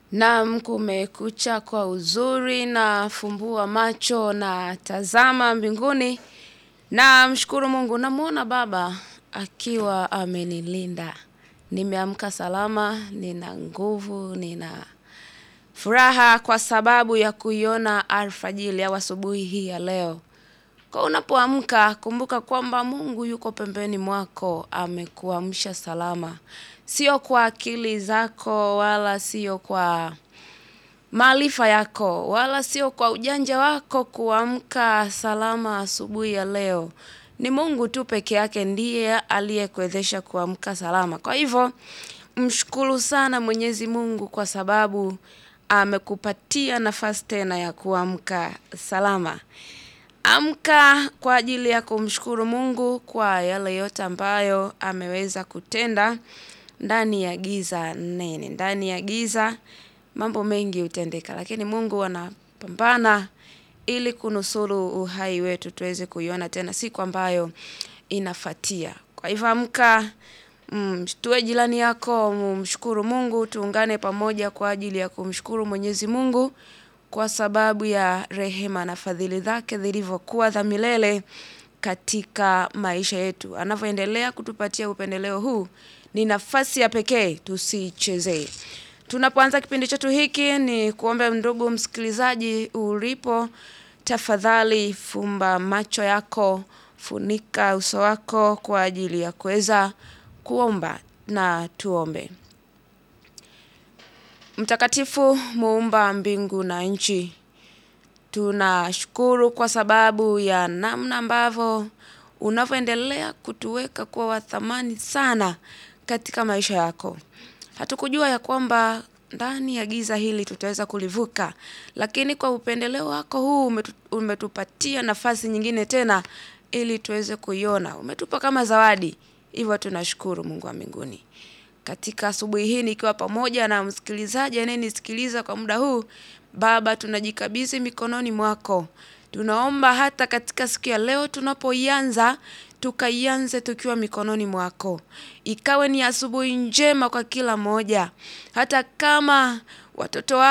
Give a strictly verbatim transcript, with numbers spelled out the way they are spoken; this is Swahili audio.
Naam, kumekucha kwa uzuri na fumbua macho na tazama mbinguni. Na mshukuru Mungu, namuona Baba akiwa amenilinda. Nimeamka salama, nina nguvu, nina furaha kwa sababu ya kuiona alfajiri au asubuhi hii ya leo. Kwa unapoamka, kumbuka kwamba Mungu yuko pembeni mwako, amekuamsha salama. Sio kwa akili zako, wala sio kwa maarifa yako, wala sio kwa ujanja wako kuamka salama asubuhi ya leo. Ni Mungu tu peke yake ndiye aliyekuwezesha kuamka salama. Kwa hivyo, mshukuru sana Mwenyezi Mungu kwa sababu amekupatia nafasi tena ya kuamka salama. Amka kwa ajili ya kumshukuru Mungu kwa yale yote ambayo ameweza kutenda ndani ya giza nene. Ndani ya giza mambo mengi hutendeka, lakini Mungu anapambana ili kunusuru uhai wetu tuweze kuiona tena siku ambayo inafuatia. Kwa hivyo amka, mm, tuwe jirani yako, mshukuru Mungu, tuungane pamoja kwa ajili ya kumshukuru Mwenyezi Mungu kwa sababu ya rehema na fadhili zake zilivyokuwa za milele katika maisha yetu. Anavyoendelea kutupatia upendeleo huu, ni nafasi ya pekee tusichezee. Tunapoanza kipindi chetu hiki ni kuombe ndugu msikilizaji ulipo, tafadhali fumba macho yako, funika uso wako kwa ajili ya kuweza kuomba na tuombe. Mtakatifu muumba mbingu na nchi, tunashukuru kwa sababu ya namna ambavyo unavyoendelea kutuweka kwa wa thamani sana katika maisha yako. Hatukujua ya kwamba ndani ya giza hili tutaweza kulivuka, lakini kwa upendeleo wako huu umetu, umetupatia nafasi nyingine tena ili tuweze kuiona. Umetupa kama zawadi, hivyo tunashukuru Mungu wa mbinguni. Katika asubuhi hii nikiwa pamoja na msikilizaji anayenisikiliza kwa muda huu, Baba tunajikabidhi mikononi mwako. Tunaomba hata katika siku ya leo tunapoianza, tukaianze tukiwa mikononi mwako. Ikawe ni asubuhi njema kwa kila moja. Hata kama watoto wa